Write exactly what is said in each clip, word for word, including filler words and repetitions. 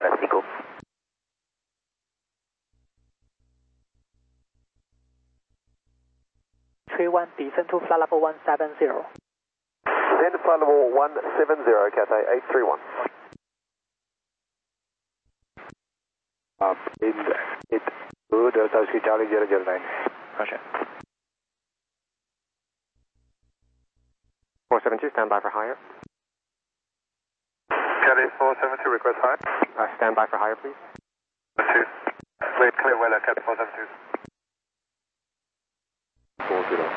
Mexico. three one, descend to flight level one seven zero. Descend to flight level one seven zero, Cathay eight three one. Uh, in it, two, Delta Whiskey Charlie zero zero nine. Roger. four seven two, stand by for higher. Charlie four seven two, request higher. Uh, stand by for higher, please. two. Wait, clear weather, Charlie four seven two. four zero.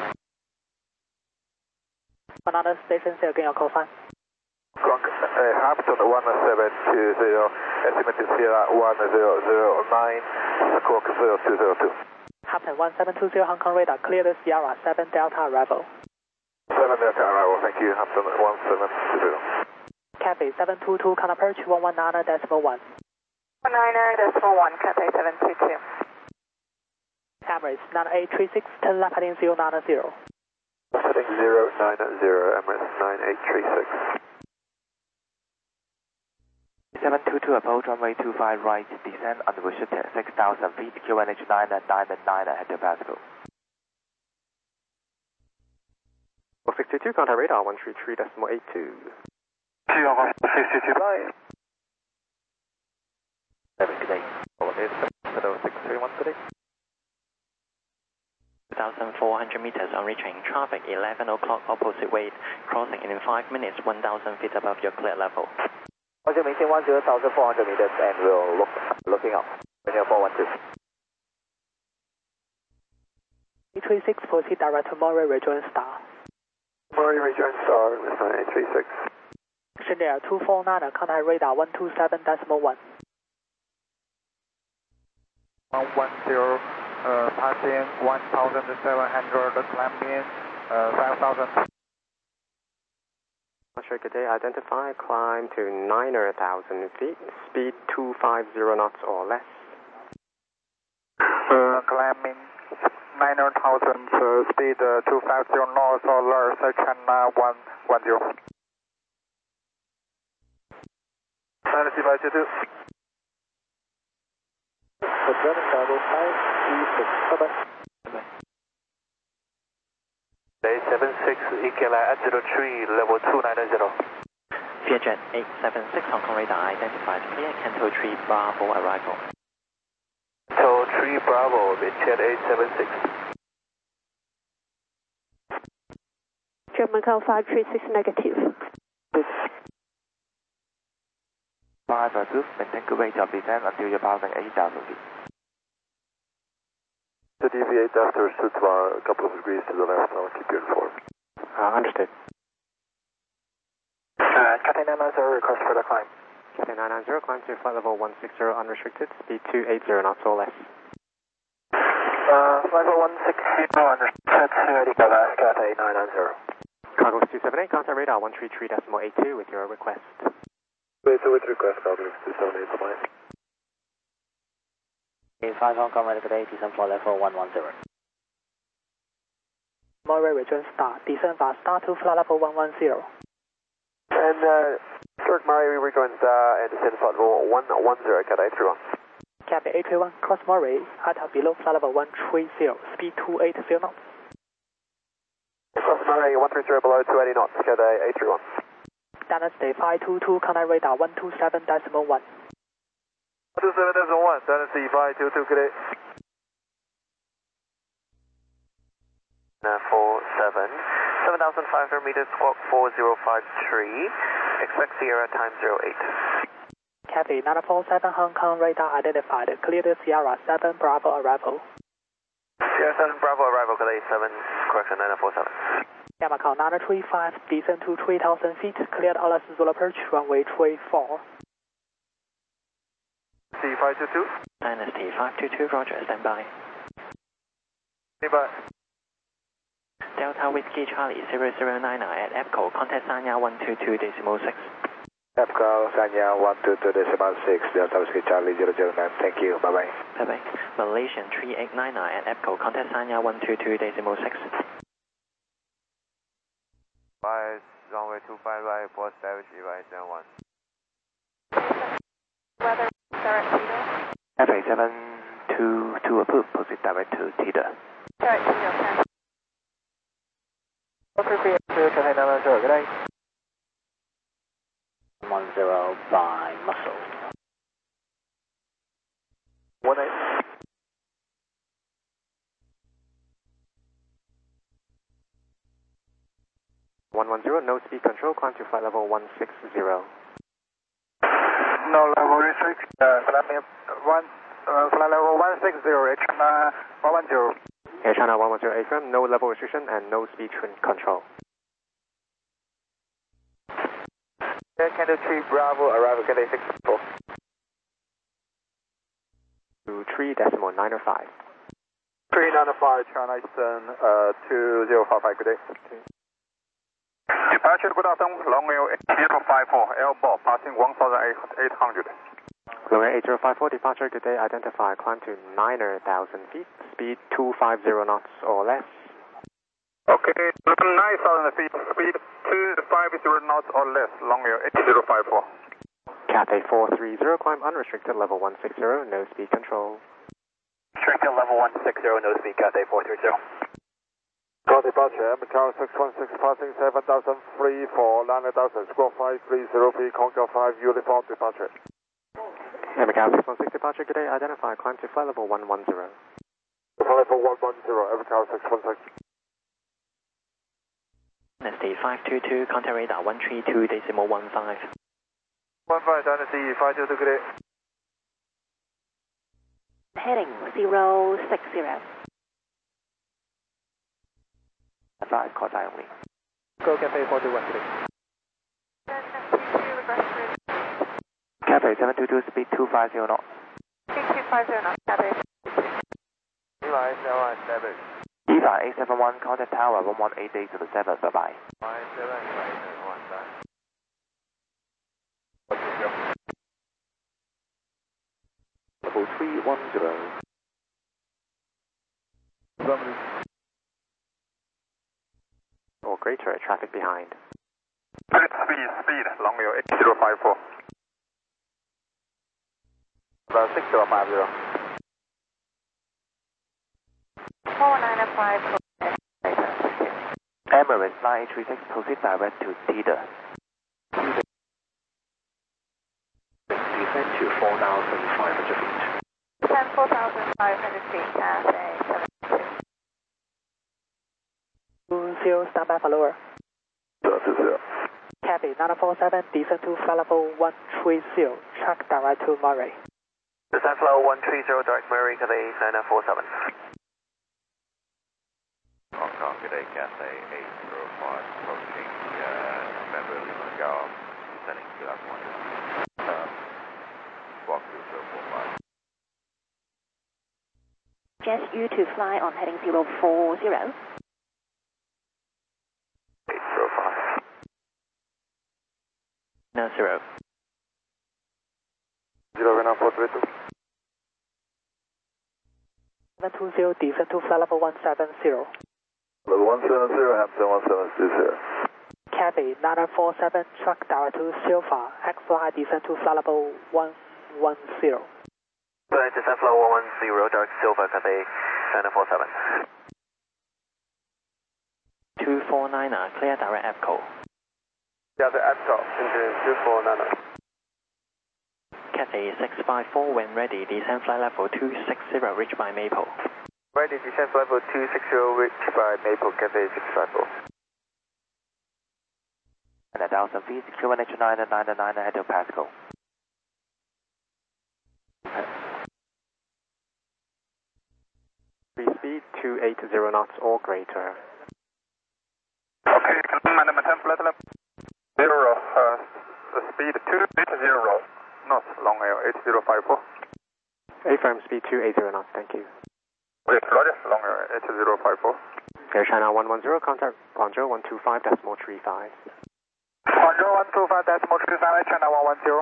Another station say again your call sign. Gronk, uh, Hampton one seven two zero, estimated Sierra one zero zero nine, squawk zero two zero two. Hampton one seven two zero, Hong Kong radar, clear the Sierra seven Delta arrival. seven Delta arrival, thank you, Hampton one seven two zero. Cathay seven two two, count approach one one nine decimal one. one nine decimal one, Cathay seven two two. Emirates nine eight three six, turn left heading zero nine zero. Heading zero nine zero, Emirates nine eight three six. seven two two, approach runway two five right, descend on the Wichita six thousand feet, Q N H nine and nine and nine at the Pascal. four six two two, contact radar one three three decimal eight two. two on six two two, bye. Have a good day. Over there, seven six three one today. two thousand four hundred meters on reaching traffic, eleven o'clock opposite way, crossing in five minutes, one thousand feet above your clear level. Roger, maintain one zero thousand four hundred meters and we'll look, looking up. When four one two. eight three six, proceed direct to Murray, rejoin star. Murray, rejoin star, nine eight three six. Engineer two four nine, contact radar one two seven decimal one. one one zero, uh, passing one thousand seven hundred, climbing uh, five thousand. Sure, good day. Identify, climb to nine thousand feet, speed two five zero knots or less. Uh, climbing nine thousand, uh, speed uh, two five zero knots or less, China one one zero. ninety five two two. Confirm double five three six, bye-bye. Day seven six, E K L I at zero three, level two nine zero. Vietjet eight seven six, Hong Kong radar identified, clear, Canto three Bravo arrival. Canto three Bravo, Vietjet eight seven six. German call five three six negative. five approved, maintain good rate of descent until you're passing eight thousand feet. To deviate after Stuttgart, a couple of degrees to the left, I'll keep you informed. Uh, understood. Uh, Cathay nine nine zero, request for the climb. Cathay nine nine zero, climb to flight level one six zero unrestricted, speed two eight zero knots or less. Uh, flight level one six zero, unrestricted, Cathay nine nine zero. Cargo two seven eight, contact radar one three three decimal eight two with your request. Wait, so with request, Cargo two seven eight, bye-bye. five Hong Kong radar today, descend for level one one zero. Murray, rejoin star, descend via star to flight level one one zero. And, uh, Turk Murray, we rejoin uh, and descend flight level one one zero, Cathay eight three one. Cathay eight three one, cross Murray, at below flight level one three zero, speed two eight zero knots. Cross Murray, one three zero below two eighty knots, Cathay eight three one. Dynasty five two two, contact radar one two seven decimal one. one two seven decimal one, Dynasty five two two, good day. Uh, four seven, seven thousand five hundred meters, squawk four zero five three, expect Sierra time zero eight. Cathay nine four seven, Hong Kong radar identified, clear the Sierra seven Bravo arrival. Sierra seven Bravo arrival, Cathay seven, correction nine four seven. Yamaha nine three five, descend to three thousand feet, cleared Alice Zulu approach, runway three four. C five two two. Dynasty five two two, roger, stand by. Standby. Delta Whiskey Charlie zero zero nine nine at EPCO, contact Sanya one two two decimal six. EPCO, Sanya one two two decimal six, Delta Whiskey Charlie zero zero nine, thank you, bye-bye. Bye-bye. Malaysian three eight nine nine at EPCO, contact Sanya one two two decimal six. Five, runway two five right, four seven, one. Weather two, proceed direct to Teeter. Direct to Teeter. Appropriate to Cathay nine zero, good day. one zero by muscle. one eight. one one zero, no speed control, climb to flight level one six zero. No level restrict, uh, flight, one, uh, flight level one six zero, H M one one zero. Air China one one zero A F M, no level restriction and no speed control. Air Canada three Bravo, arrival Cathay six four. To three decimal nine or five. three nine five, China Eastern, uh, two zero five five, good day. Departure, good afternoon, long air eight zero five four, L ball, passing one thousand eight hundred. Long air eight zero five four, departure, good day, identify, climb to nine thousand feet, speed two fifty knots or less. Okay, nine thousand feet, speed two fifty knots or less, long air eight zero five four. Cathay four three zero, climb unrestricted, level one six zero, no speed control. Restricted level one six zero, no speed, Cathay four three zero. Got departure, Macau six one six, passing seven thousand three four, nine thousand, squawk five three zero feet, Conquer five, uniform departure. Air Macau six one six, departure, good day, identify, climb to flight level one one zero. Flight level one one zero, Air Macau six one six. Dynasty five two two, contact radar one three two decimal one five. one five, Dynasty five two two, good day. Heading zero six zero. Five, call die only. Go Cathay four two one, good day. Cathay seven two two, speed two fifty knots. two two five zero knots, Cathay. Eli seven seven. Eva eight seven one, contact tower one one eight eight to the seven, bye bye. five seven five one nine. Level three one zero. Or greater, traffic behind. Speed, speed, speed, long air eight zero five four. About six zero five zero. four nine five four. Emirates nine eight three six, proceed direct to Teeter. Descend to four thousand five hundred feet. Descend four thousand five hundred feet, Cathay seven two. two zero, stand by for lower. Cathay nine four seven, descend to flight level one three zero, track direct to Murray. Descend flow one three zero, direct Murray, Cathay nine four seven. Hong Kong, good day, Cathay eight zero five, approaching uh, Beverly Macau, descending to that one. Uh, walk two zero four five. Just you to fly on heading zero four zero. eight zero five. nine zero. zero nine four three two. seven two zero, descend to flight level one seven zero. Level one seven zero, Hampton one seven two zero. Cathay nine four seven, track direct to Silva, X-Fly, descend to flight level one one zero. Right, descend flow one one zero, direct Silva, Cathay nine four seven. two four nine, clear direct F call. Yeah, the F top, engine two four nine. Cathay six five four, when ready, descend flight level two six zero, reach by Maple. Ready, descent level two six zero, reach by Maple, Cathay six five four. And a thousand feet, Q N H nine nine nine, head to Pascal. Free speed two eighty knots or greater. Okay, command flight level zero, uh, the speed two eighty knots, long air eight zero five four. A-firm speed two eighty knots, thank you. Wait, Roger, long air eight zero five four. Air China one one zero, contact Guangzhou one two five decimal three five. Guangzhou one two five decimal three five, China one one zero.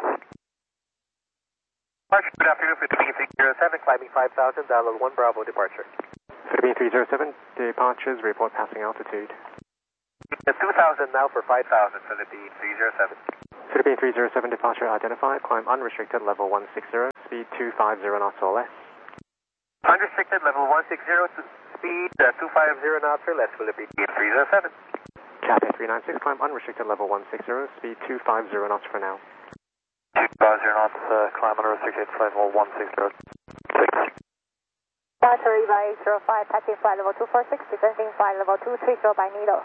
Good afternoon, Philippine three zero seven, climbing five thousand, dial one Bravo, departure. Philippine three zero seven, departures, report passing altitude. two thousand now for five thousand, Philippine three zero seven. Philippine three zero seven, departure identified, climb unrestricted, level one six zero, speed two fifty knots or less. Unrestricted level one six zero, speed uh, two five zero knots or less, Philippine three zero seven. Cathay three nine six, climb unrestricted level one six zero, speed two five zero knots for now. two five zero knots, uh, climb unrestricted flight level one six zero. six. Battery by eight zero five, taxi flight level two four six, descending flight level two three zero by needle.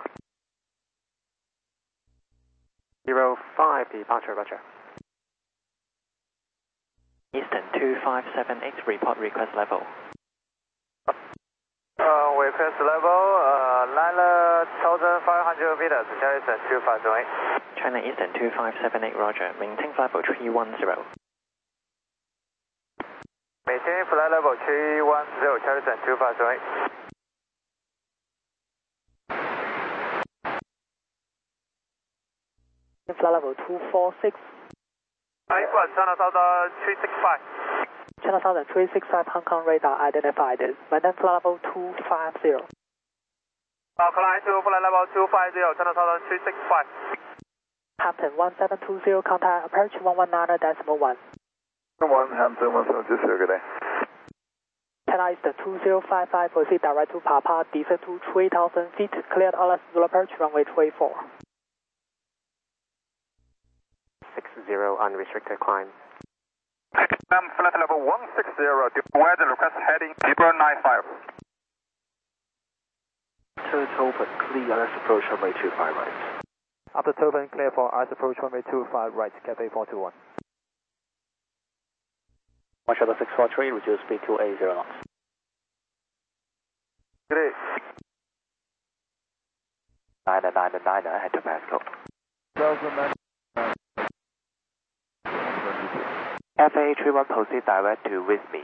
zero five, departure, roger. Eastern two five seven eight, report request level. Uh, request level, uh, nine thousand five hundred meters, Garrison two five zero eight. China Eastern two five seven eight, roger. Maintain flight level three one zero. Maintain flight level three one zero, Garrison two five zero eight. Flight level two four six. China Southern three six five. China Southern three six five, Hong Kong radar identified. Maintain flight level two five zero. Uh, climb to flight level two five zero, China Southern three six five. Hampton one seven two zero, contact approach one one nine decimal one. one Hampton one seven two zero, good day. China Eastern two zero five five, proceed direct to Papa, descend to three thousand feet, cleared all zero approach, runway three four. six zero, unrestricted climb. Um, flight level one six zero, weather request heading zero nine five. Turn open, clear, let's approach runway two five right. After open, clear for ice approach runway two five right, Cathay four two one. One shuttle six four three, reduce speed to eight zero knots. Good day. nine nine nine, head to Pasco. F A three one, proceed direct to with me.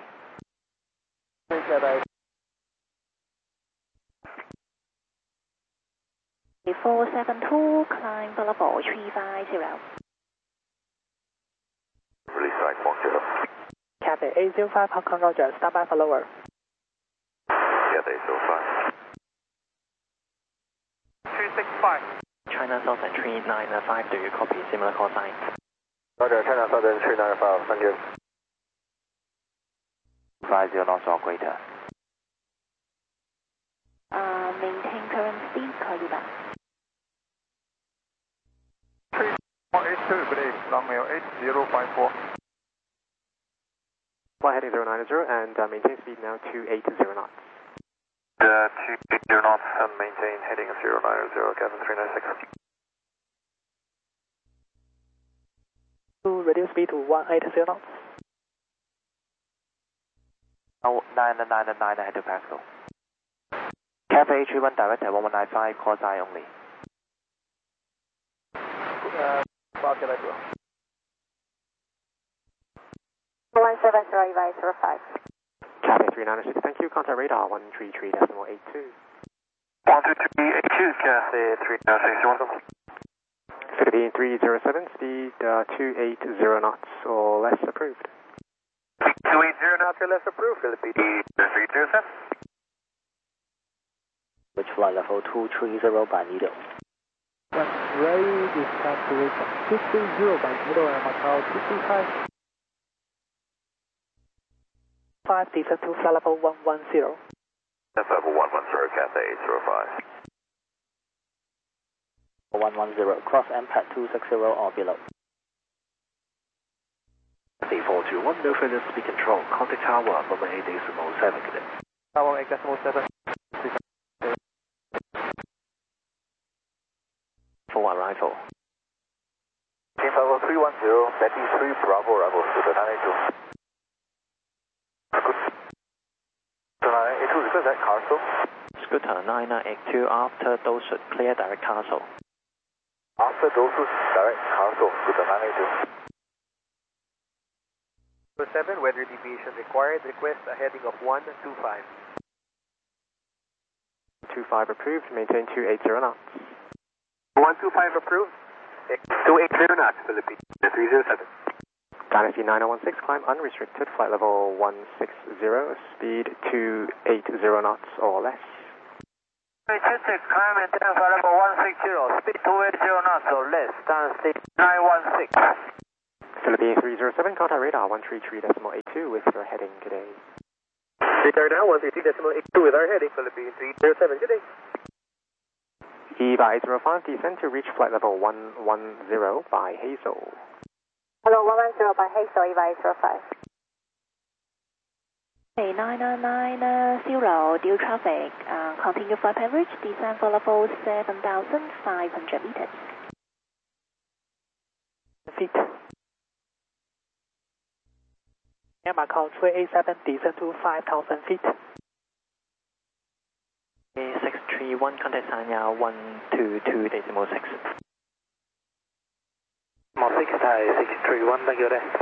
four seven two, climb level three five zero. Release right one zero. Cathay eight zero five, Hong Kong roger, stand by for lower. Cathay eight zero five. three six five. China Southern three nine five, do you copy similar call sign? Roger, China Southern three nine five, thank you. five zero knots or greater. Uh, maintain current speed, call you back. three one eight two, good day, runway eight zero five four. Fly heading zero nine zero and uh, maintain speed now two eight zero knots. Uh, two eight zero knots and maintain heading zero nine zero, Kevin three nine six. To reduce speed to one eight zero knots. Oh, nine nine nine, head to Pasco. Cathay three one, direct at one one nine five, call sign only. Uh, Park at Echo. one seven zero, advise zero five. Cathay three nine six, thank you. Contact radar one three three decimal eight two. one two three eight two, Cathay three nine six, welcome. Philippine three zero seven, speed uh, two eight zero knots or less approved. two eight zero knots or less approved, Philippine three zero seven. Which flight level two three zero by needle. Ready, descend to two three zero by middle and Macau two three five. five, descend to flight level one one zero. That's level one one zero, Cathay eight zero five. one one zero, cross M P A D two six zero or below. Cathay four two one, no further speed control. Contact tower, number eight decimal seven, good day. Tower eight decimal seven. Full arrival. Team level three one zero, Betty three Bravo, Bravo, Scooter nine eight two. Scooter nine eight two, request at Castle. Scooter nine eight two, after those should clear direct Castle. After those who direct Castle, Scooter nine eight two. Number seven, weather deviation required, request a heading of one two five. two five approved, maintain two eight zero knots. one two five approved. two eight zero knots, Philippine three zero seven. Dynasty nine oh one six, climb unrestricted, flight level one six zero, speed two eight zero knots or less. two six, climb and down flight level one six zero, speed two eight zero knots or less, Dynasty nine one six. Philippine three zero seven, contact radar one three three decimal eight two with your heading today. Return now one fifty decimal eight two with our heading Philippine three zero seven. Good day. EVA eight zero five, descend to reach flight level one one zero by Hazel. Hello, one one zero by Hazel, EVA eight zero five. nine nine nine uh, zero, due traffic, uh, continue flight average, descend for level seven thousand five hundred meters. Feet. Yeah, Macau three eight seven, descend to five thousand feet. six three one, contact Sanya one two two decimal six. Mall six, six three one, thank you, there.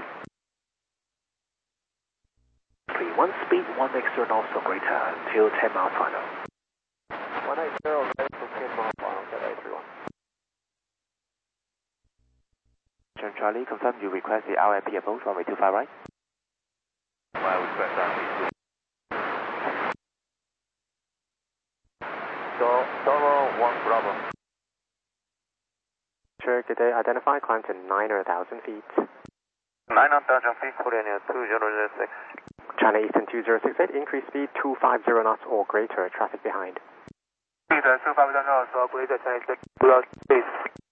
three one speed, one extra knots or greater until ten mile final. one eight zero, ready for ten mile final, eight three one. Charlie, confirm you request the R M P approach runway two five right? I request R M P. So, Solo one Bravo. Sure, good day. Identify, climb to nine thousand feet. nine thousand feet, Korean Air two zero zero six. China Eastern two zero six eight, increase speed two five zero knots or greater, traffic behind. Speed two five zero knots or greater, China Eastern two zero six.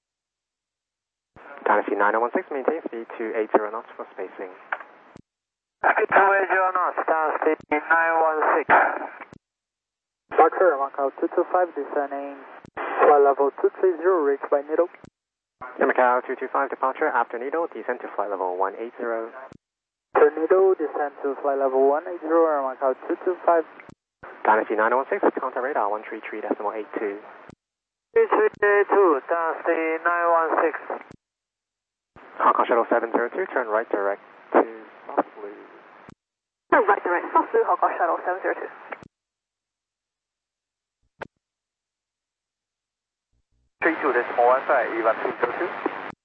Dynasty nine one six, maintain speed two eight zero knots for spacing. two eight zero knots, Dynasty nine one six. Departure, Macau two two five, descending flight level two three zero, reach by Needle. Macau two two five, departure after Needle, descend to flight level one eight zero. After Needle, descend to flight level one eight zero, Macau two two five. Dynasty nine one six, contact radar one three three decimal eight two. three three two, Dynasty nine one six. Hong Kong Shuttle seven zero two, turn right direct to soft blue. Turn right direct, soft blue, Hong Kong Shuttle seven zero two. three two decimal one five, EVA three zero two.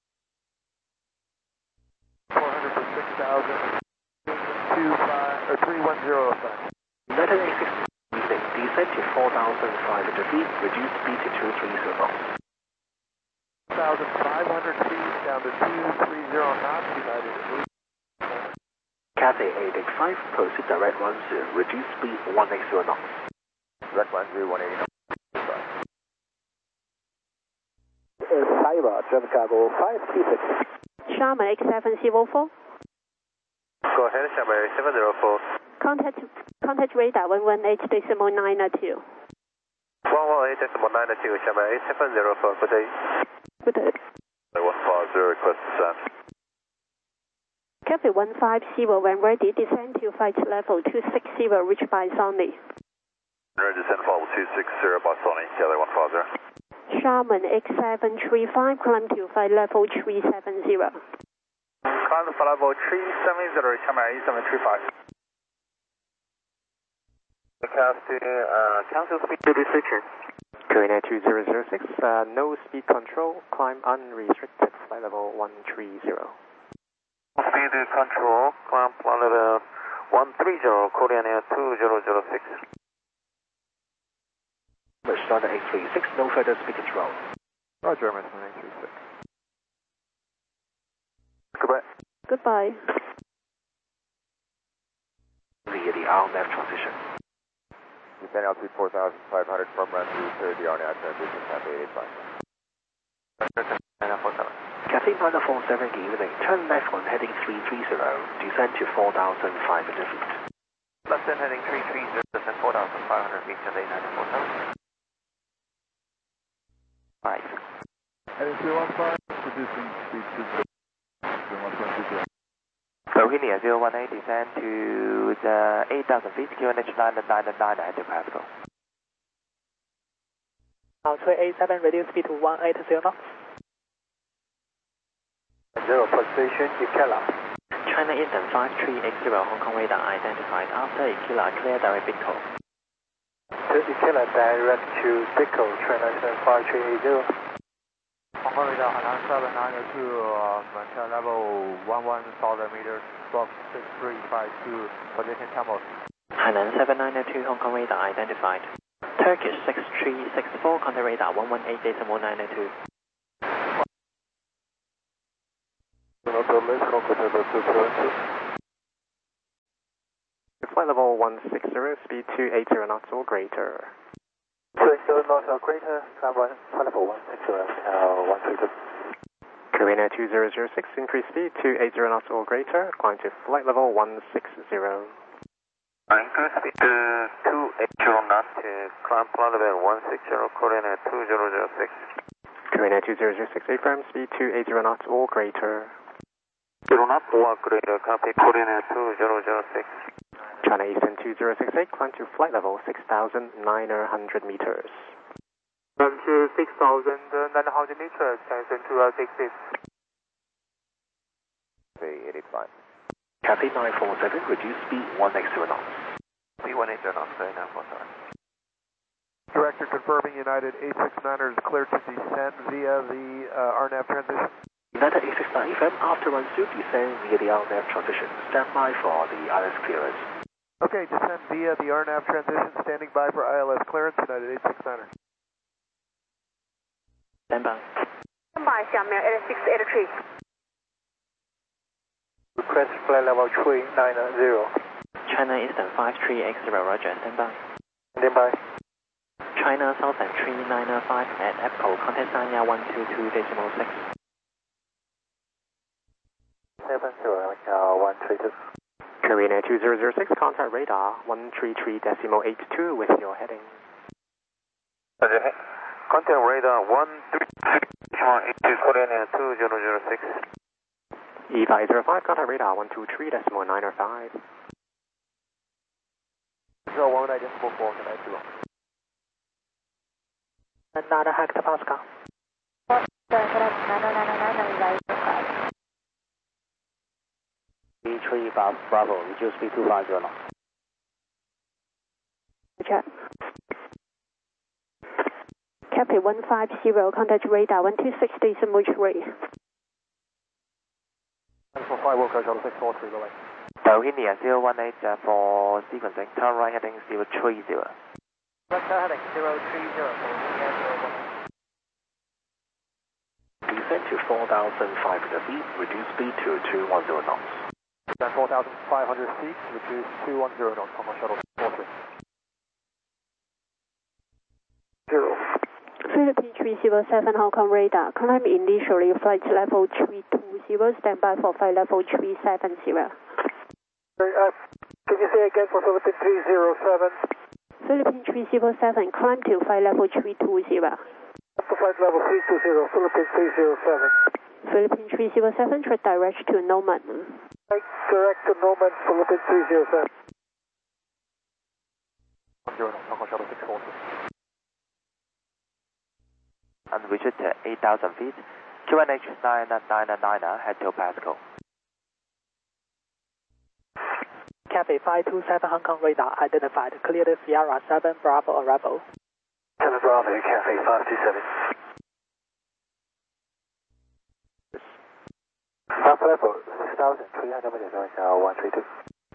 four hundred for six thousand, two five, or three one zero five. United A six, descend to four thousand five hundred feet, reduce speed to two three zero knots. one thousand five hundred feet down to two three zero knots, divided to Cathay eight eight five, proceed direct one zero, reduce speed one eight zero knots. Direct one zero one eighty knots. Cyber, German Cargo five two six. Sharma X seven zero four, Go ahead, Sharma seven zero four. contact, contact radar one one eight decimal nine two. one one eight decimal nine two, Sharma seven zero four, good day. Good day. one five zero, request descent. Cathay one five zero, when ready, descend to flight level two six zero, reach by Sony. Ready descend level two six zero by Sony, Cathay one five zero. Sharman X seven three five, climb to flight level three seven zero. Climb to flight level three seven zero, Sharma seven three five. Cast to, uh, cancel speed to restriction. Korean Air two zero zero six, uh, no speed control, climb unrestricted, flight level one three zero. Speed control, climb flight level one three zero, Korean Air two zero zero six. Standard eight three six, no further speed control. Roger, American eight three six. Goodbye. Goodbye. Via the R N A V transition. Descend altitude four thousand five hundred from run through to the R N A V transition, Cathay eight eight five. Cathay nine four seven, good evening. Turn left on heading three three zero, descend to four thousand five hundred feet. Left turn heading three three zero, descend four thousand five hundred feet, Cathay nine four seven. Right. Heading three one five, reducing speed to one point two zero. Bohemia zero one eight, descend to the eight thousand feet, Q N H nine nine nine at the Pascal. Now three eight seven, reduce speed to one eight zero knots. Zero position, Ikela. China Eastern five three eight zero, Hong Kong radar identified after Ikela, clear direct Bitco. To Ikela, direct to Bitco, China Eastern five three eight zero. Hong Kong radar, Hainan seven nine two, uh, maintain level one one thousand meters, stroke six three five two, position Camel. Hainan seven nine two, Hong Kong radar identified. Turkish six three six four, contact radar one one eight decimal nine two. flight level one six zero, speed two eight zero knots or greater. two eight zero knots or greater, climb one, flight level one six zero, uh, one three two. Korean Air two zero zero six, increase speed two eight zero knots or greater, climb to flight level one six zero. Increase speed to two eight zero knots, climb flight level one six zero, Korean Air two zero zero six. Korean Air two zero zero six, affirm speed two eight zero knots or greater. zero knots or greater, copy Korean Air two zero zero six. China Eastern two zero six eight, climb to flight level six thousand nine hundred meters. Climb to six thousand nine hundred meters, descend to uh, six feet. eighty-five. Cathay nine four seven, reduce speed one eight zero knots. Speed one eight zero knots, nine four seven. Director confirming United eight six niner is cleared to descend via the uh, R N A V transition. United eight six nine F M, after run through, descend via the R N A V transition. Stand by for the I L S clearance. Okay, descend via the R N A V transition, standing by for I L S clearance, United eight six niner. Stand by. Stand by, Xiaomi eight six eight three. Request flight level three nine zero. China Eastern five three X zero, roger, stand by. Stand by. China Southern three nine five at Apple, contact Sanya one two two decimal six. seven zero, uh, one three two. Korean Air two zero zero six, contact radar one three three decimal eight two with your heading. Okay. Contact radar one three three decimal eight two, Korean Air two zero zero six. E five zero five, contact radar one two three decimal nine five. zero one nine decimal four, can I do it? Nada Hector Pascal. B three Bravo, reduce speed two five zero knots. Check. Cathay one five zero, contact radar one two six decimal three. one four five, Wilco, shuttle six four three, bye-bye. Bohemia zero one eight uh, for sequencing, turn right heading zero three zero. Right heading zero three zero, Bohemia zero one. Descend to four thousand five hundred feet, reduce speed to two one zero knots. Then four thousand five hundred feet, reduce two one zero knots, Hong Kong shuttle four three. Zero. Philippine three zero seven Hong Kong radar, climb initially flight level three two zero, stand by for flight level three seven zero. Uh, can you say again for Philippine three zero seven? Philippine three zero seven, climb to flight level three two zero. Up to flight level three two zero, Philippine three zero seven. Philippine three zero seven, track direct to Noman. Right, direct to Noman, Philippine three zero seven. one zero knots, Hong Kong shuttle six four three. And reach it at eight thousand feet. Q N H nine nine nine, head to Pascal. Cathay five two seven Hong Kong radar identified, cleared Sierra seven Bravo arrival. seven Bravo, Cathay five two seven. Alpha level six thousand three hundred meters, uh, one three two.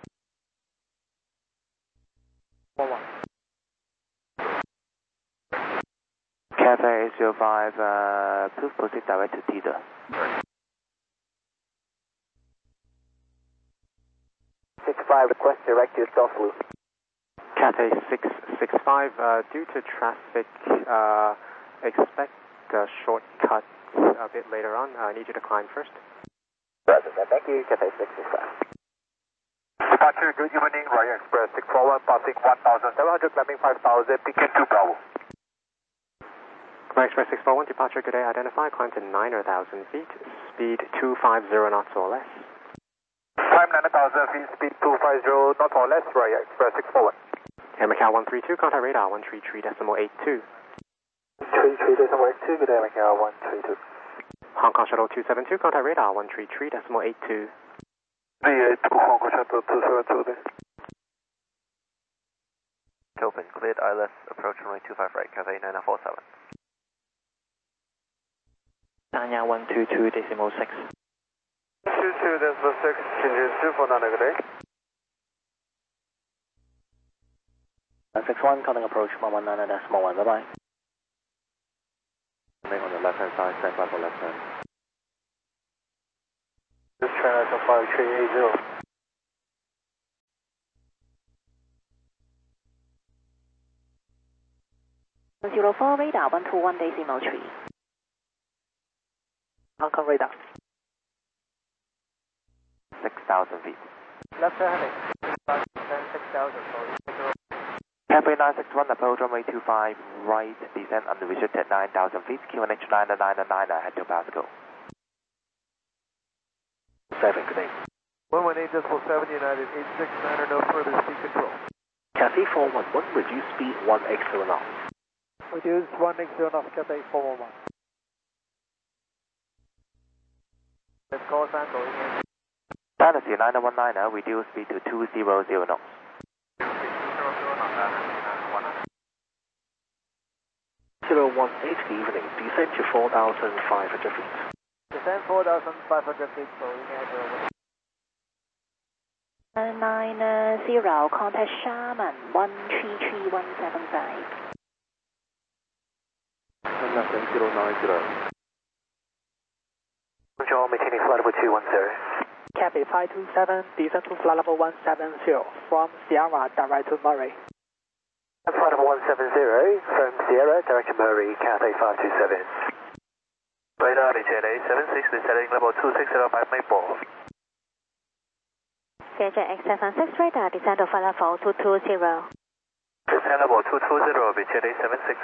one one. Cathay eight zero five, uh, please proceed direct to Tida. six five, request direct to Southwood. Cathay six six five, uh, due to traffic, uh, expect a shortcut a bit later on. I need you to climb first. Roger, thank you, Cathay six six five. Departure, good evening, Royal Express six four one, passing one thousand seven hundred, climbing five thousand, ticket to Bravo. Royal Express six four one, departure, good day, identify, climb to nine thousand feet, speed two five zero knots or less. Climb nine thousand feet, speed two five zero knots or less, Royal Express six four one. Air Macau one three two, contact radar one three three decimal eight two. three three decimal eight two, good day, Macau one three two. Hong Kong Shuttle two seven two, contact radar one three three decimal eight two. three eight two, Hong Kong Shuttle two seven two, there. Open, cleared I L S, approach runway two five right, Cathay nine four seven. Sanya one two two decimal six. two two decimal six, engine two four nine, good day. six one, calling approach one one nine decimal one, bye bye. On the left hand side, stand by for left hand. This China five three eight zero. zero four radar one two one decimal three. Hong Kong radar. six thousand feet. Left heading, descend six thousand, sorry. Cafe nine six one, approach runway two five, right, descend unrestricted nine thousand feet, Q N H nine nine nine, head to Pasco. seven, good day. one one eight decimal seven, United eight six nine, no further speed control. Cathay four one one, reduce speed one x zero knots. Reduce one x zero knots, Cathay four one one. Let's call San going in. Fantasy nine one nine, reduce speed to two hundred knots. zero one eight, good evening, descend to four thousand five hundred feet. Descend four thousand five hundred feet, going in. nine zero, contact Sharman one three three one seven five. Nothing, zero nine zero. Control, maintaining flight level two one zero. Cathay five two seven, descend to flight level one seven zero from Sierra direct to Murray. Flight level one seven zero from Sierra direct to Murray, Cathay five two seven. Radar D J A seven six, descending level two six zero five Maple. C J X seven six radar, descend to flight level two two zero. Descend level two two zero, B J A seven six.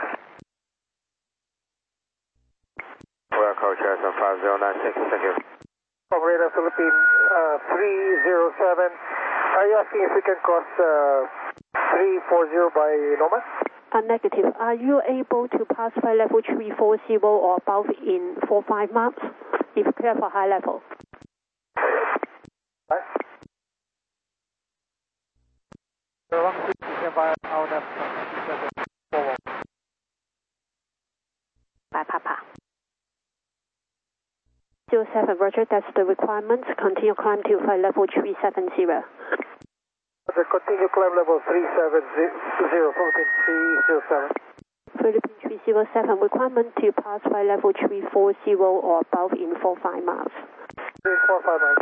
Welcome, Charleston five zero nine six, thank you. Operator Philippine uh, three zero seven, are you asking if we can cross uh, three four zero by Nomad? Uh, negative. Are you able to pass flight level three four zero or above in four five miles? If clear for high level. Right. So one six, you can buy our left. By Papa. zero seven, roger, that's the requirements. Continue climb to flight level three seven zero. Okay, continue climb level three seven zero, Philippine three zero seven. Philippine three zero seven, requirement to pass flight level three four zero or above in four five miles. three four five miles.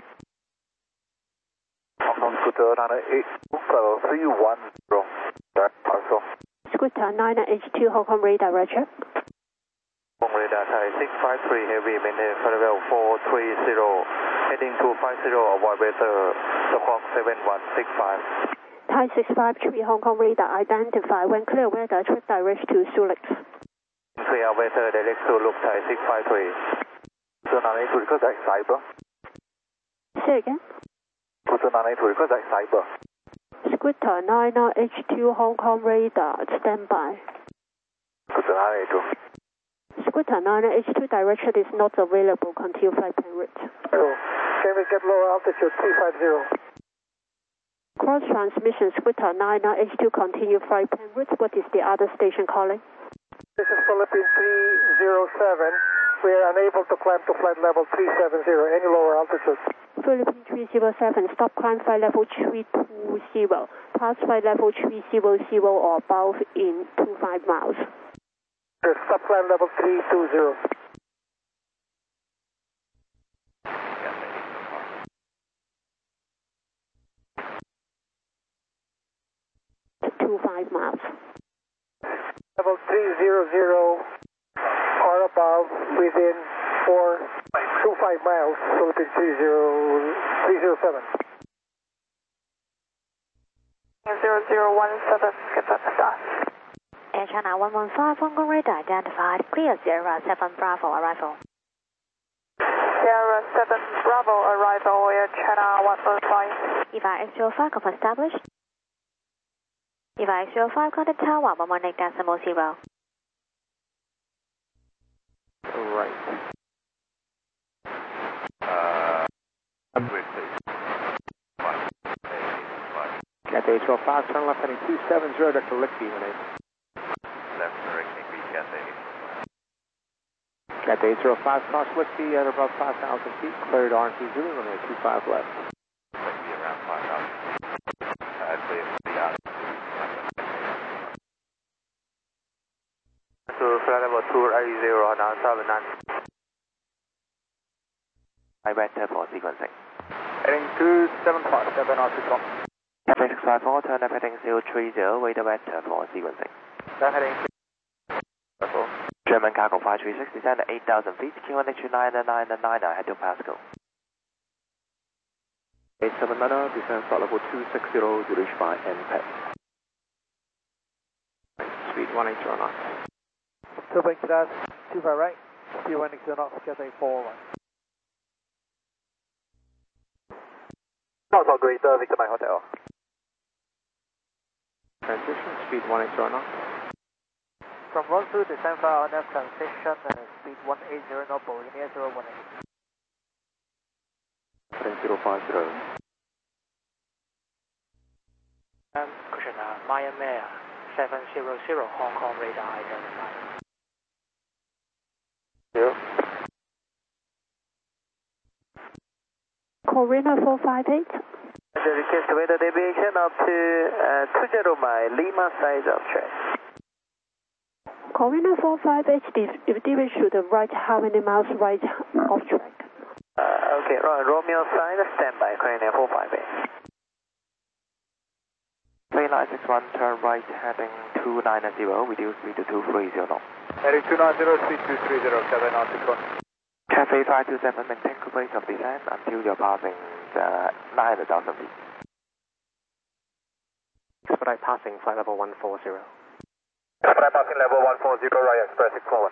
Hong Kong Scooter nine eight, level three one zero, Pasco. Scooter nine H two, Hong Kong radar, roger. Hong Kong radar, Thai six five three, heavy, maintain flight level four three zero, heading two five zero, avoid weather, Squawk seven one six five. Thai six five three, Hong Kong radar, identify when clear weather, trip direct to Sulix. Clear weather, direct to Look Thai six five three. Scooter nine eight, request that cyber. Say again? Scooter nine eight, request that cyber. Scooter nine H two, Hong Kong radar, standby. Scooter nine eight two. Scooter nine H two direction is not available, continue flight en route. Oh, can we get lower altitude three five zero? Cross transmission, Scooter nine H two, continue flight en route. What is the other station calling? This is Philippine three zero seven. We are unable to climb to flight level three seven zero. Any lower altitude? Philippine three zero seven, stop climb flight level three two zero. Pass flight level three zero zero or above in two five miles. Stop climb level three two zero. two five miles. Level three zero zero or above within four two five miles, Philippine three zero three zero seven. zero zero one seven, get back to that. Air China one one five, Hong Kong radar identified, clear Sierra seven Bravo arrival. Sierra seven Bravo arrival, Air China one one five. E V A X zero five, confirm established. E V A X zero five, contact tower one one eight decimal zero. Right. Uh, upgrade please. Five, eight, Cathay eight twelve five, turn left heading two seven zero, Doctor Lickby, Renee. left directing B, Cathay. Cathay eight zero five, cross Lickby at above five thousand feet, cleared R and P Zulu, runway two five left. Lickby around five thousand. Uh, clear for the out. To flight level two eight zero, now seven nine. I vector for sequencing. Heading two seven five, seven R six one. Cathay six five four, turn left heading zero three zero, radar vector for sequencing. Left heading German Cargo five three six, descend at eight thousand feet, Q N H nine nine nine, head to Pascal. eight seven nine, descend flight level two six zero, to reach by N P E T. Speed one eight zero knots. two point two two five right, Q one eight zero knots, Cathay four one. South Greater Victor Mike Hotel. Transition, speed one eight zero knots. From one two, descend flight on F transition, and speed one eight zero knots, Bohemia zero one eight. ten zero five zero. Um, cushion, uh, Myanmar seven zero zero, Hong Kong radar identified. Zero. Corina four five eight. Request weather deviation up to uh, two zero mile, Lima side of track. Corina four five eight, if deviate to the right, how many miles right of track? Uh, okay, right, Romeo side, standby, Corina four five eight. Plane nine six one, turn right, heading two nine zero, reduce speed to two three zero knots. Heading two nine zero, speed two three zero, Cathay nine six one. Cathay five two seven, maintain course of descent until you're passing the nine thousand feet. Expedite passing flight level one four zero. Expedite passing level one four zero, right, express six four one.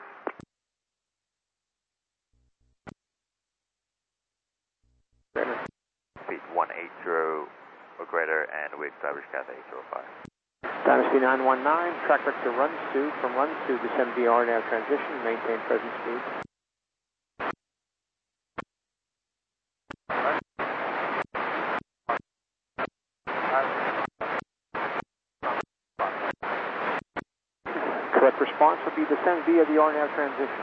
Speed one eight zero or greater, and we establish Cathay eight zero five. Dynasty nine one nine, track vector runs to, from runs to descend V R now transition, maintain present speed. Correct response would be descend via the R nav transition.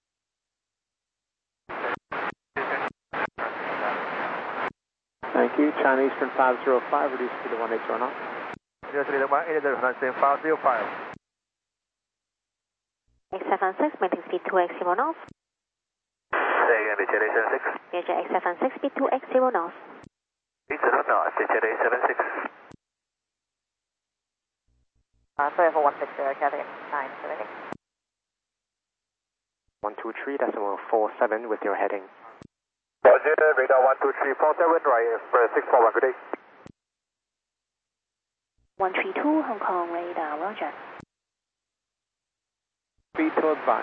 Thank you. China Eastern five zero five, reduce speed to one eight zero knots. eight seven six, maintain speed two X zero knots. Say again, H L A seven six. Vietjet eight seven six, speed two X zero knots. eight zero knots, H L A seven six. Uh, sorry for one six zero, Cathay nine seven eight. one two three decimal four seven with your heading. Roger, radar one two three four seven, right, express six four one, good day. one three two, Hong Kong radar, roger. Speed to advise.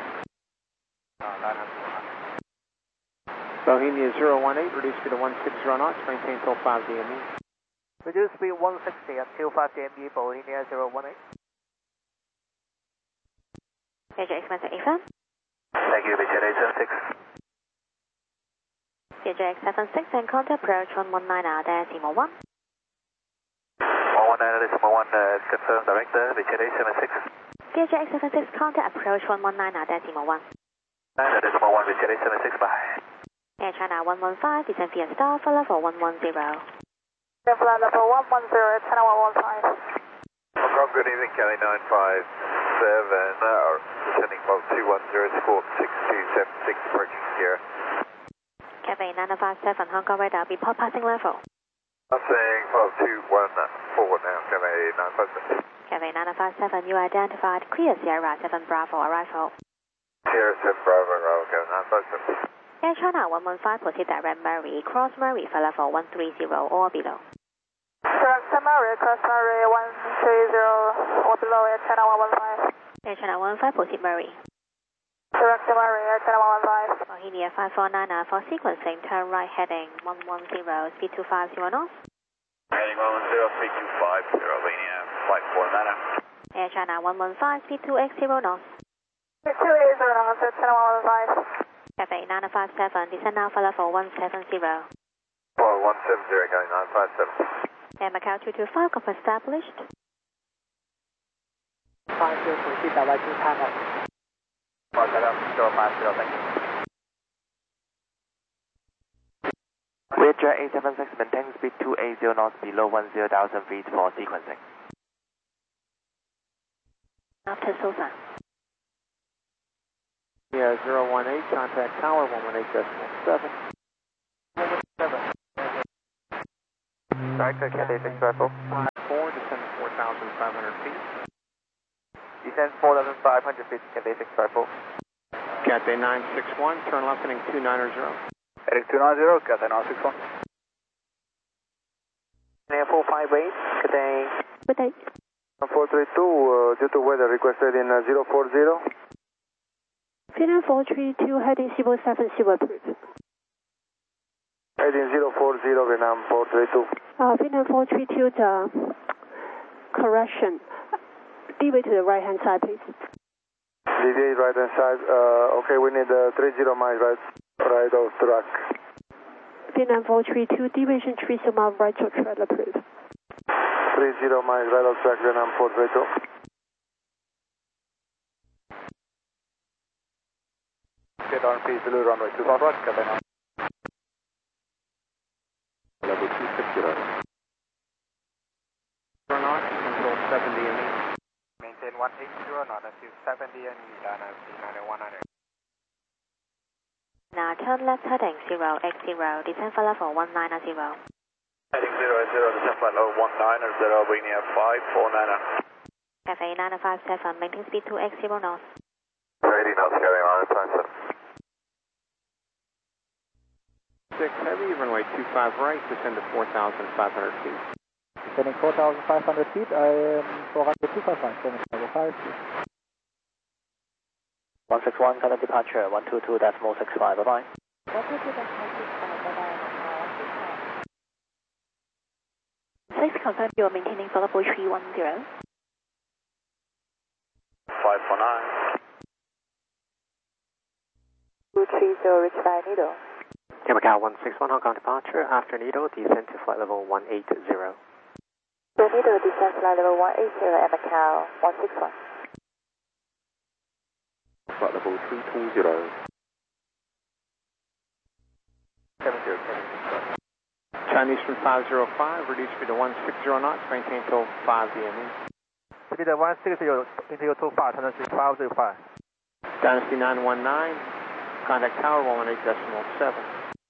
Bohemia zero one eight, reduce speed to one six zero knots, maintain till five D M E. Reduce speed one sixty until five D M E, Bohemia zero one eight. Vietjet Express eight five. Thank you, Vietjet eight seven six. Vietjet seven six, encounter approach one one nine decimal one. one one nine decimal one, uh, confirm director, Vietjet eight seven six. Vietjet seven six, counter approach one one nine decimal one. nine decimal one, Vietjet eight seven six, bye. Air China one one five, descend via star for level one one zero. Flight level one one zero, China one one five. Hong Kong, good evening, Kelly nine five seven, uh, descending about two one zero, squawk six two seven six, approaching Sierra. Cathay nine five seven, Hong Kong radar, report passing level. I'm saying about two one four now, Kelly nine five seven. Cathay nine five seven, you identified, clear Sierra seven Bravo arrival. Sierra seven Bravo, Bravo, Kelly nine five seven. Air China one one five, proceed direct Murray, cross Murray for level one three zero or below. Direct Murray, cross Murray one three zero or below, Air China one one five. Air China one one five, proceed Murray. Direct Murray, Air China one one five. Bohemia five four nine for sequencing, turn right heading one one zero, speed two five zero knots. Heading one one zero, speed two five zero, Bohemia, flight four nine. Air China one one five, speed two X zero knots. two eight zero knots, Air China one one five. Cathay nine five seven, descend now for level one seven zero. Oh, one seven zero, Kelly nine five seven. Air Macau two two five, copper established. five zero, proceed direct to Panama. zero five zero, thank you. Vietjet eight seven six, maintain speed two eight zero knots below one zero thousand feet for sequencing. After Sosa. Yeah, zero one eight, contact tower one one eight decimal seven. Director, Cathay six five four. four, descend four thousand five hundred feet. descend four thousand five hundred feet, Cathay six five four. Cathay nine six one, turn left heading two nine zero. Heading two nine zero, Cathay nine six one. four five eight, Cathay. Good day. four three two, uh, due to weather requested in uh, zero four zero. Finland four three two, heading zero seven zero approved. Heading zero four zero, Vietnam four three two. Uh, Finland four three two, the correction. Deviate to the right hand side, please. Deviate right hand side. Uh, okay, we need uh, three zero miles right, right of track. Finland four three two, deviation three zero miles right of track approved. three zero miles right of track, Vietnam four three two. Get on P Zulu runway two five right, Cathay nine. Level two six zero. Turn on, control seventy and eight. Maintain one eight zero knot until seventy and Dana nine one hundred. Now turn left heading zero eight zero, descend for level one nine zero. Heading zero eight zero, descend flight level one nine zero, bring near five four nine. Cathay nine five seven, maintain speed two X zero knots. eighty knots, carrying on, five seven. six heavy, runway two five right, descend to four thousand five hundred feet. Descending four thousand five hundred feet, I am four hundred two five five, seven level five. one six one, current departure, one two two decimal six five, bye-bye. one two two decimal six five, bye-bye. Please confirm you are maintaining for level three one zero. five four nine. two three zero, reach by Nido. Macau one six one, Hong Kong departure, after Nido, descend to flight level one eight zero. So Nido, descend flight level one eight zero at Macau one six one. Flight level three two zero. seven zero, seven zero. Chinese from five zero five, reduce speed to one six zero knots, maintain till five D M E. Speed at one six zero, into your two five, turn to five zero five. Dynasty nine one nine, contact tower one one eight decimal seven.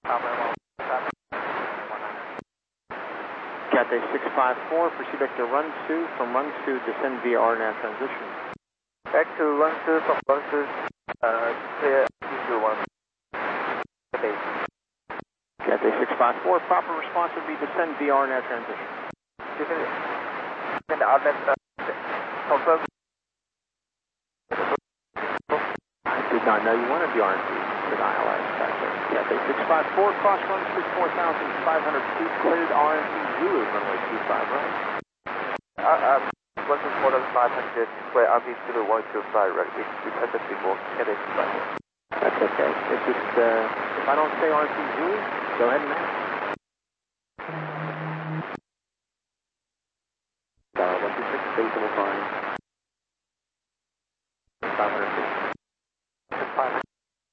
Cathay six five four, proceed back to run two, from run two, descend via R N A V transition. Back to run two, from run two, uh, clear issue one. Cathay. Cathay six five four, proper response would be descend via R N A V transition. Descend, descend R N A V, uh, confirm. I did not know you wanted the R N A V with I L S back there. Cathay six five four, cross run through four thousand five hundred feet, cleared R N P Zulu, runway two five right. Uh, uh, one two four thousand five hundred, square R P Zulu one two five right, we, we tested before, Cathay six five four. That's okay. It's just, uh, if I don't say R N P Zulu, go ahead and ask. Uh, one two six, station fine. five hundred feet. five hundred.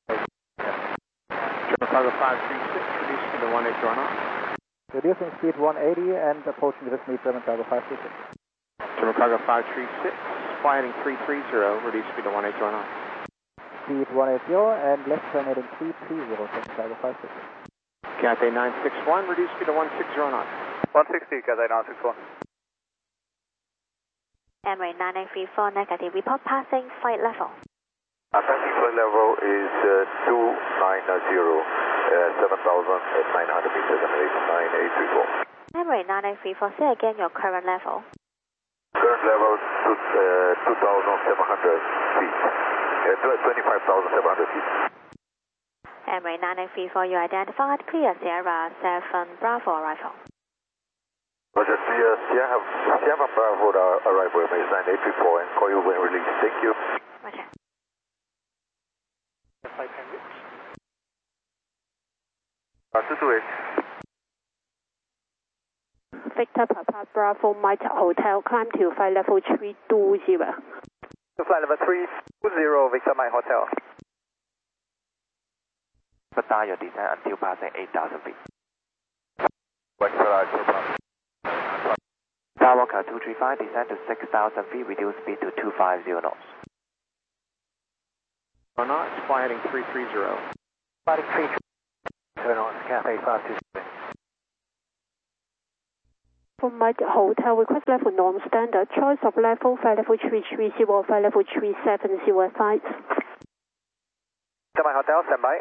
Chicago five three six, reduce to the one eight zero knot. Reducing speed one eighty and approaching the speed seven Chicago five three six. Chicago five three six, flying three three zero, reduce speed to one eight zero knot. Speed one eighty and left turn heading three three zero from Chicago five six. Cathay nine six one, reduce speed to one six zero knot. one sixty, Cathay nine six one. Emirates nine eight three four, negative, report passing flight level. Our passing flight level is uh, two nine zero, uh, seven thousand nine hundred meters and it's nine eight three four. Emirates nine eight three four, say again your current level. Current level to, uh, two thousand seven hundred feet, uh, twenty-five thousand seven hundred feet. Emirates nine eight three four, you identified, clear Sierra seven Bravo arrival. Roger, Sierra, Sierra, Sierra Bravo uh, arrival, Emirates nine eight three four and call you when released. Thank you. Roger. Uh, two two eight. Victor Papa Bravo Mike Hotel, climb to flight level three two zero. To flight level three two zero, Victor Mike Hotel. Start your descent until passing eight thousand feet. Skywalker two three five, descend to six thousand feet, reduce speed to two five zero knots. Or not, flying three three zero. Flighting three turn on, Cathay five two seven. Bravo Mike Hotel, request level non-standard, choice of level, flight level three three zero, flight level three seven zero five. Mike Hotel, stand by.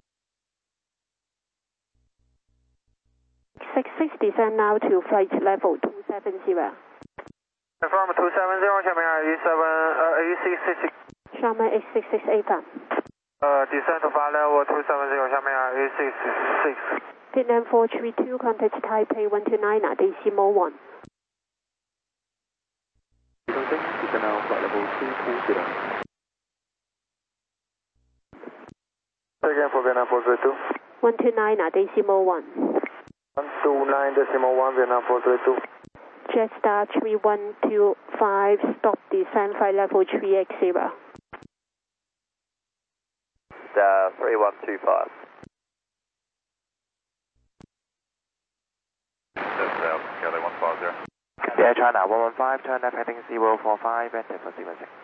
six six, descend now to flight level two seven zero. Confirm two seven zero, 下面二一七呃一six six six。 下面eight six six eight one。 呃 descend to flight level two seven zero， 下面二一six six。 Vietnam four three two, contact Taipei one two nine, decimal one. Descend now flight level two two zero. Again for Vietnam four three two. one two nine, decimal one. one two nine decimal one, Vietnam four three two. Jetstar three one two five, stop descend flight level three eight zero. Uh, three one two five. Cathay one five zero. Air China one one five, turn left heading zero four five, enter for zero six.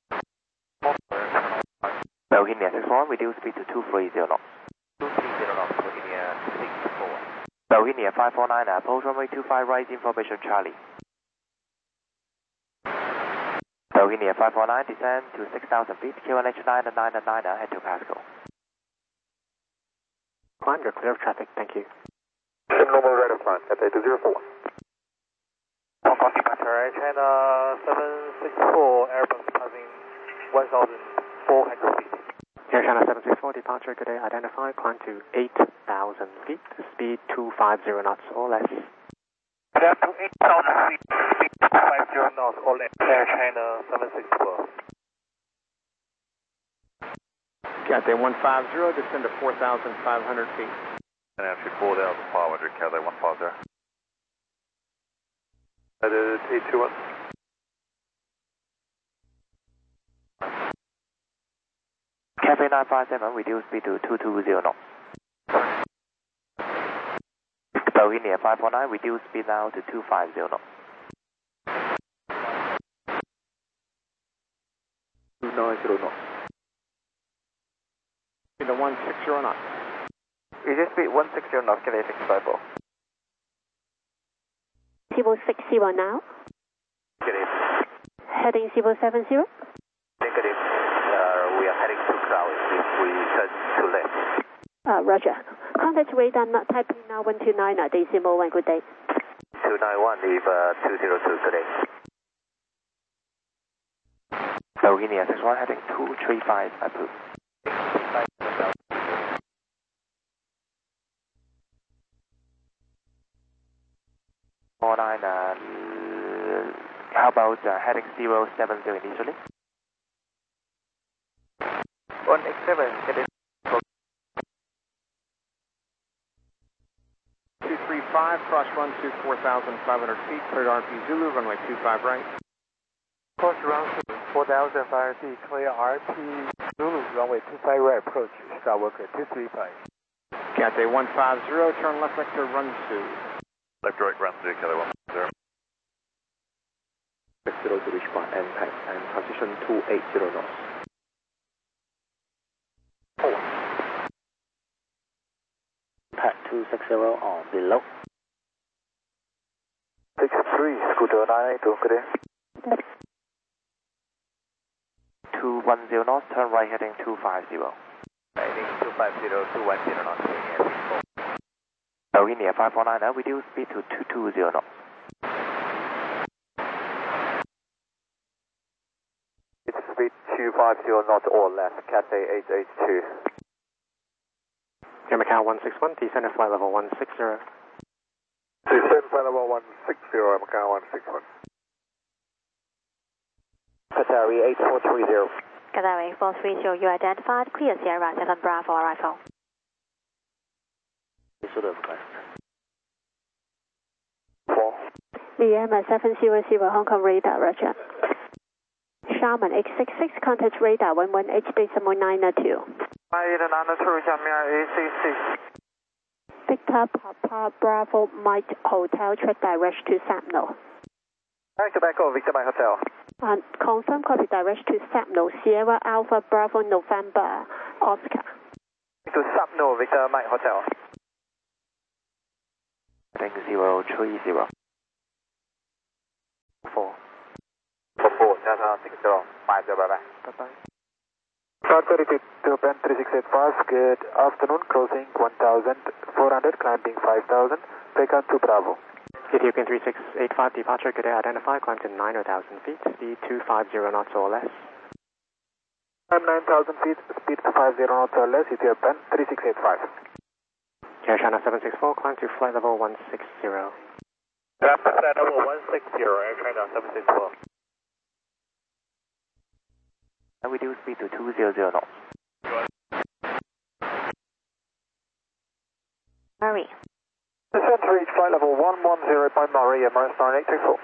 Bohemia six one, reduce speed to two three zero knots. two three zero knots, Bohemia six four. Bohemia five four nine, approach runway two five right, information Charlie. Bohemia five four nine, descend to six thousand feet, Q N H nine nine nine, head to Pascal. Climb, you're clear of traffic, thank you. Normal radar flight, Cathay two zero four. Hong Kong departure, Air China seven six four, Airbus passing one thousand four hundred feet. Air China seven six four, departure, good day, identify, climb to eight thousand feet, speed two five zero knots or less. Up to eight thousand feet, speed two five zero knots or less, Air China seven six four. Cathay one five zero, descend to four thousand five hundred feet. And actually four thousand five hundred, Cathay one five zero. Headed T two one. Cathay nine five seven, reduce speed to two two zero knots. Bohemia five four nine, reduce speed now to two five zero knots. two nine zero knots. Speed to one six zero knots. Reduce speed one six zero knots, Cathay six five four. zero six zero now. Negative. Heading zero seven zero. Negative. Uh, we are heading to clouds if we turn to left. Uh, Roger. Contact radar not Taipei now one two nine, decimal one, good day. two nine one, leave uh, two zero two, good day. Bohemia six one, heading two three five, approved. four nine, uh, how about uh, heading zero seven zero initially? one X seven, heading two three five, cross run to four thousand five hundred feet, cleared R P Zulu, runway two five right. Cross run to four thousand five hundred feet, clear R P Zulu, runway two five right, approach, Skywalker two three five. Cathay one five zero, turn left vector, run to. Left direct ground to Cathay one five zero. Zero to reach bar and, and position two eight zero knots. Pat two six zero on below. six three, Scooter nine eight two, good day. two one zero knots, turn right heading two five zero. Heading two five zero, two one zero knots, Bohemia five four nine, reduce speed to two two zero knots. It's speed two five zero knots or less, Cathay eight eight two. Air Macau one six one, descend at flight level one six zero. Descend flight level one six zero, Macau one six one. Qatari eight four three zero. Qatari four three zero, you identified, clear Sierra seven Bravo arrival. Should have request. Four. Lima seven zero zero, Hong Kong radar, Roger. Sharman X six six, contact radar one one H decimal nine two. Victor Papa Bravo Mike Hotel, track direct to Sapno. Direct to Bangkok, Victor Mike Hotel. And confirm copy direct to Sapno, Sierra Alpha Bravo November, Oscar. To Sapno, Victor Mike Hotel. Heading zero three zero. Roger, bye-bye. Bye-bye. Start thirty feet to bend three six eight five, good afternoon, crossing one thousand four hundred, climbing five thousand, take on to Bravo. Ethiopian three six eight five, departure, good day, identify, climb to nine thousand feet, speed two fifty knots or less. Climb nine thousand feet, speed two fifty knots or less, Ethiopian three six eight five. Air China seven six four, climb to flight level one sixty. Flight level one sixty, Air China seven six four. And reduce speed to two hundred knots. Murray. Descent to reach flight level one ten by Murray, Emirates nine eight two four.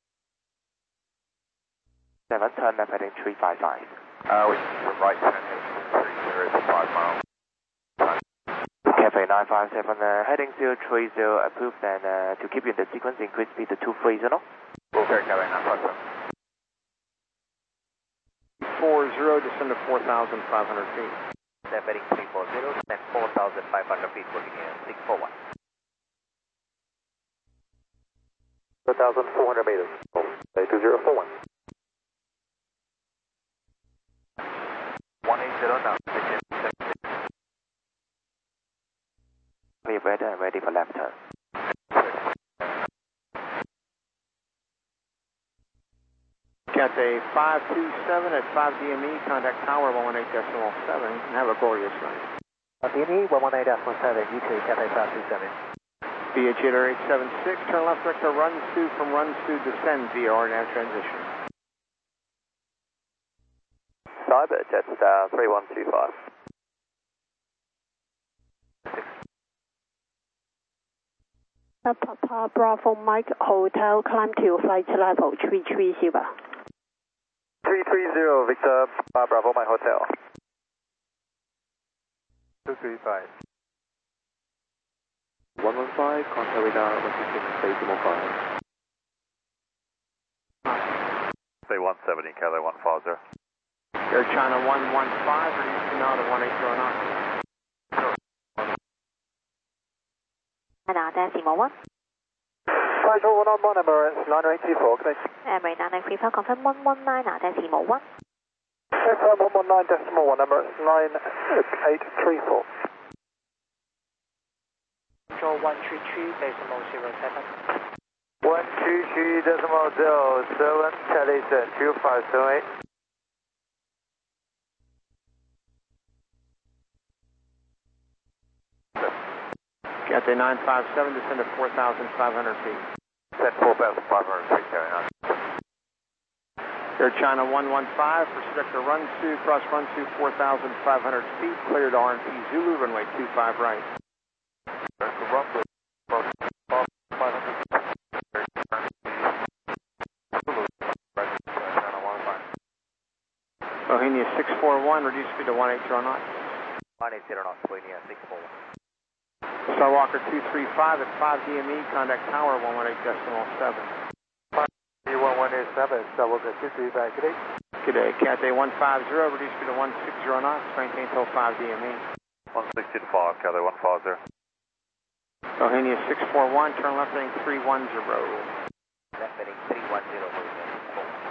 seven, turn left heading three five five. Uh, we can right turn three zero for five miles. Cafe nine five seven, uh, heading zero three zero, approved, and uh, to keep you in the sequence, increase speed to two thirty knots. We'll go Cafe nine five seven. four zero, descend to four thousand five hundred feet. Step heading three four zero, descend four thousand five hundred feet, looking in six four one. four thousand four hundred meters, two zero four one. one eighty now, Clear weather and ready for left turn. Cathay five two seven at five D M E, contact tower one one eight decimal seven, and have a glorious night. five D M E one one eight decimal seven, U two, Cathay five two seven. V H eight eight seven six, turn left direct to Runsu, from Runsu descend via R N A V transition. Cyber, Jetstar three one two five. Papa Bravo Mike Hotel, climb to flight level three three zero. three three zero, Victor, Papa Bravo Mike Hotel. two three five. one one five, contact radar one two six, decimal five. Say one seventy, Cathay one five zero. Air China one one five, reducing now to one eight zero knots. Decimal one. Flight one on one, Emirates nine eight two four, good day. Emirates nine eight three four, confirm one one nine, decimal one. Confirm one one nine decimal one, Emirates nine eight three four. Control one three three decimal zero seven. one two three decimal zero seven, Chalisa two five seven eight. Cathay nine five seven, descend to four thousand five hundred feet. Descend four thousand five hundred feet, carrying on. Air China one one five, proceed to Runsu, cross Runsu four thousand five hundred feet, cleared R N P Zulu, runway two five right. Bohemia six four one, reduce speed to one eight zero knots. one eight zero knots, Bohemia six four one. Skywalker two three five at five D M E, contact tower one one eight decimal seven. one one eight seven, Skywalker two three five, good day. Good day, Cathay one five zero, reduce speed to one sixty knots, maintain till five D M E. one sixty-five, Cathay one five zero. Bohemia six four one, turn left heading three one zero. Left heading three one zero, Bohemia six four one.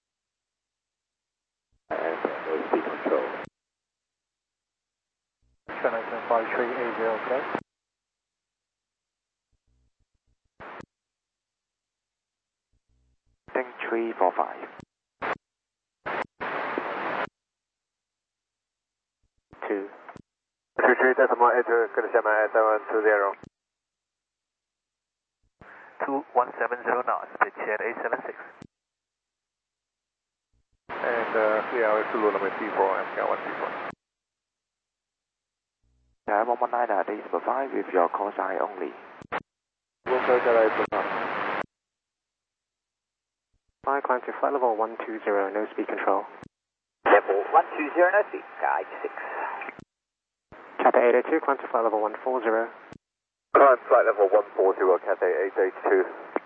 And no speed control. China five three eight zero, okay. Heading three four five. Two. two three decimal eight zero, good seven seven two zero. two one seven zero knots, pitch at eight seven six. And uh, yeah, it's Zulu number three four, M K one three four. Uh, one one nine, uh, decimal five with your call sign only. We'll go to right. Flight climb to flight level one two zero, no speed control. Level one two zero, no speed, guide six. Cathay eight eight two, climb to flight level one four zero. Climb flight level one four zero, Cathay eight eight two.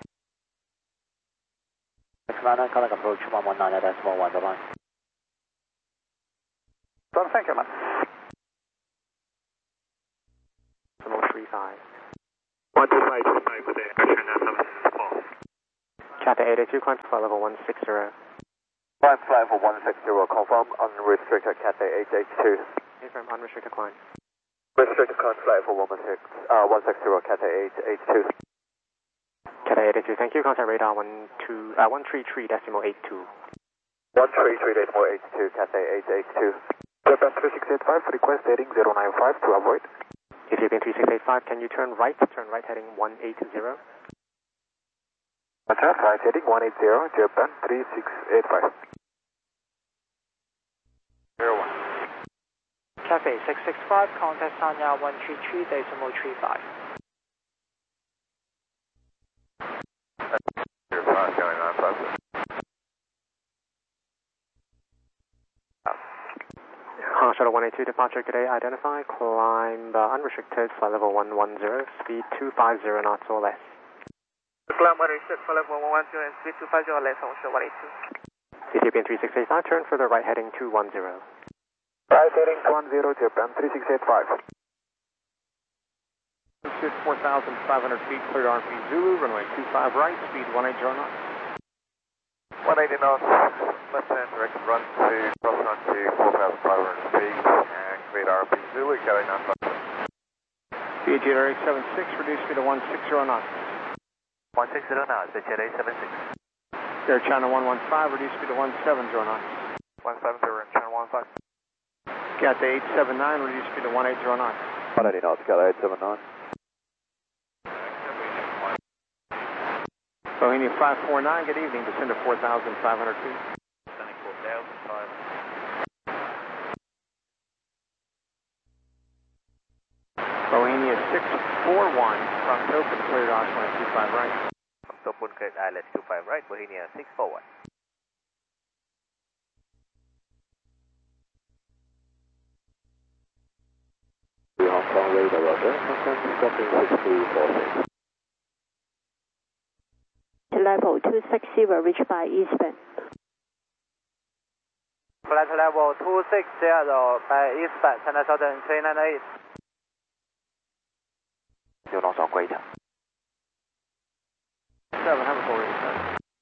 Commander, calling approach one one nine decimal one, bye-bye. Done, thank you, man. Decimal three five. one two five, two five, good day, Air China seven four. Cathay eight eight two, climb to flight level one six zero. Climb flight level one six zero, confirm unrestricted Cathay H H two. Confirm unrestricted climb. Restricted climb flight level one six, uh, one six zero Cathay H H two. Cathay eight eight two, thank you. Contact radar one two, uh, one three three decimal eight two. one three three decimal eight two, Cathay H H two. Japan three six eight five, request heading zero nine five to avoid. Ethiopian three six eight five, can you turn right? Turn right heading one eight zero. Roger, right heading one eight zero, Japan three six eight five. zero one. Cathay six six five, contact Sanya one three three decimal three five. Zero five going on five. Hong Shuttle one eight two departure today, identify, climb uh, unrestricted, flight level one one zero, speed two five zero knots or less. Climb unrestricted, flight level one one zero and speed two five zero less, Hong Shuttle one eight two. Ethiopian three six eight five, turn further right heading two one zero. Right heading two one zero, Japan three six eight five. Sit four thousand five hundred feet, cleared R P Zulu, runway two five right, speed one eight zero knots. one eighty knots, left hand direct run to cross run to four thousand five hundred feet and cleared R P Zulu going on five. V J R eight seven six, reduce speed to one six zero knots. one six zero knots, V J R eight seven six. Air China one one five, reduce speed to one seven zero knots. one seven zero, China one five. Cathay eight seven nine, reduce speed to one eight zero knots. one eighty knots, Cathay eight seven nine. Bohemia five four nine, good evening, descend to four thousand five hundred feet. Descending four thousand five hundred. Bohemia six four one, from Token, cleared Osman two five right. From Topun, cleared I L S two five right, Bohemia six four one. Hong Kong radar, roger. Hong Kong stopping six three four six. Level two six zero, reached by eastbound. Flight level two six zero by eastbound, China Southern three nine eight. Zero knots on greater. Seven, have a full return.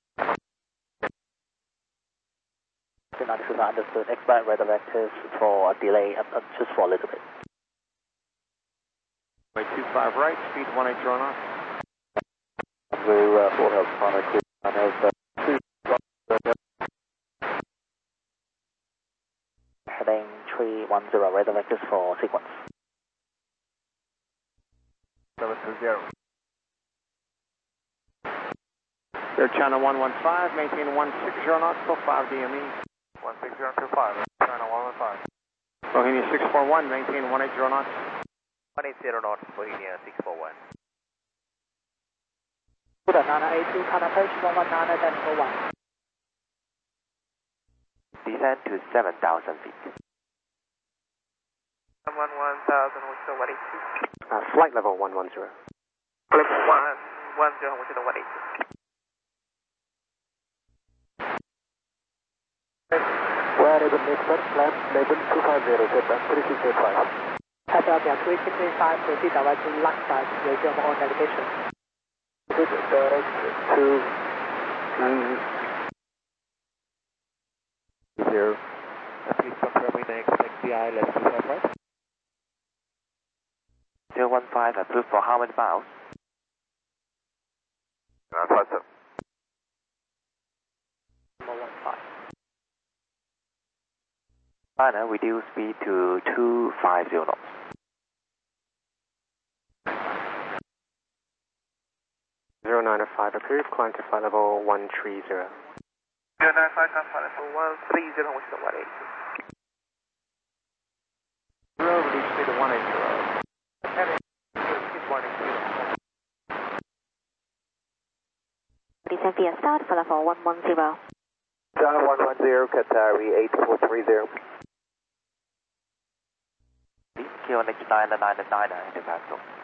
Understood. Expect radar vectors for a delay, uh, just for a little bit. Way two five right, speed one eight zero knots. We're uh, four thousand five hundred, I know that. Heading three one zero, radar vectors for sequence. seven two zero. Air China one one five, maintain one six zero knots till five D M E. one six zero two five, China one one five. Bohemia six four one, maintain one eight zero knots. one eight zero knots, Bohemia six four one. Nana eight two, contact approach one one nine decimal one. Descend to seven thousand feet. one one thousand, which is one eight two. Uh, flight level one one zero. Level one one zero, which is one eight two. Where is the next one? Climb level two five zero, Japan three six eight five. Cathay three six eight five, proceed direct to Lakeside, resume on navigation. Good, direct to um, Zero. Please confirm with the expect the I L S two five right. zero one five, approved for how many miles? nine five seven. one five. China, reduce speed to two five zero knots. zero nine five approved, climb to flight level one three zero. zero nine five, flight level one three zero, which is one eight two. Zero, reduce speed to one eight zero. Descend via start, flight level one one zero. China one one zero, Qatari eight four three zero. Q N H nine nine nine, de facto.